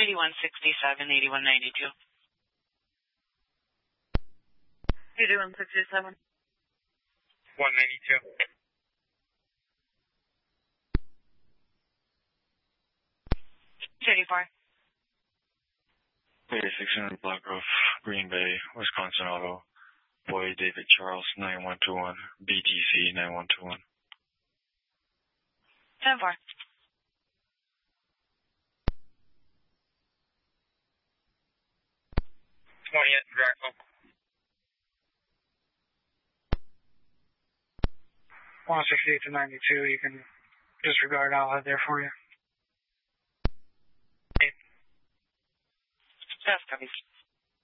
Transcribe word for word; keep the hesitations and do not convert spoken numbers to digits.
eighty-one sixty-seven, eighty-one ninety-two. eighty-one sixty-seven. one ninety-two. eighty-four. eighty-six hundred Block Grove, Green Bay, Wisconsin Auto. Boy David Charles, nine one two one. B T C, nine one two one. ten four. twentieth, Drexel. one sixty-eight to ninety-two, you can disregard, I'll head there for you. That's coming.